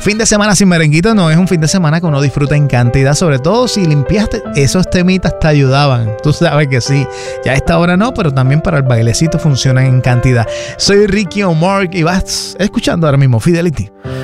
fin de semana sin merenguito no es un fin de semana que uno disfruta en cantidad, sobre todo si limpiaste, esos temitas te ayudaban. Tú sabes que sí. Ya a esta hora no, pero también para el bailecito funcionan en cantidad. Soy Ricky O'Mark y vas escuchando ahora mismo Fidelity.